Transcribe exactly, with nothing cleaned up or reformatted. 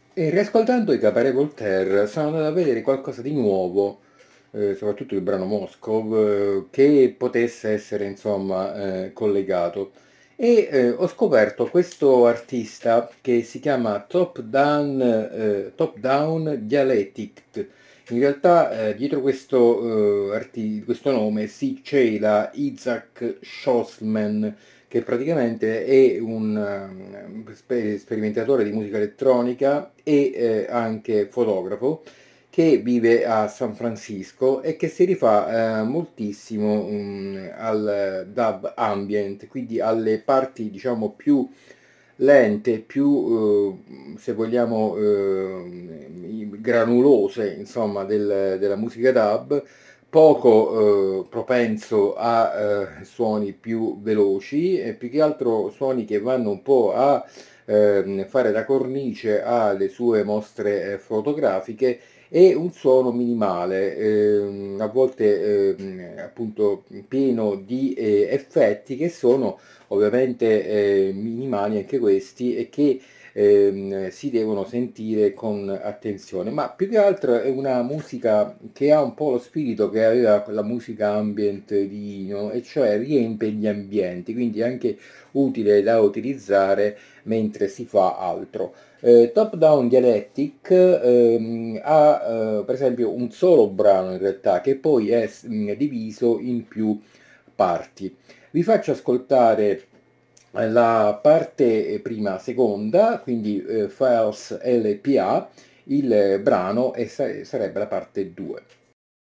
E riascoltando i Cabaret Voltaire sono andato a vedere qualcosa di nuovo, eh, soprattutto il brano Moscow, eh, che potesse essere insomma eh, collegato. E eh, ho scoperto questo artista che si chiama Top Down, eh, Top Down Dialectic. In realtà eh, dietro questo, eh, arti- questo nome si cela Isaac Schossman, che praticamente è un um, spe- sperimentatore di musica elettronica e eh, anche fotografo che vive a San Francisco e che si rifà eh, moltissimo um, al dub ambient, quindi alle parti diciamo più lente, più eh, se vogliamo eh, granulose insomma del- della musica dub, poco eh, propenso a eh, suoni più veloci e più che altro suoni che vanno un po' a ehm, fare da cornice alle sue mostre eh, fotografiche e un suono minimale, ehm, a volte ehm, appunto pieno di eh, effetti che sono ovviamente eh, minimali anche questi e che ehm, si devono sentire con attenzione, ma più che altro è una musica che ha un po' lo spirito che aveva la musica ambient di Ino, e cioè riempie gli ambienti, quindi è anche utile da utilizzare mentre si fa altro. Eh, Top Down Dialectic ehm, ha eh, per esempio un solo brano in realtà che poi è mm, diviso in più parti. Vi faccio ascoltare la parte eh, prima seconda, quindi eh, Files L P A, il brano e sa- sarebbe la parte due.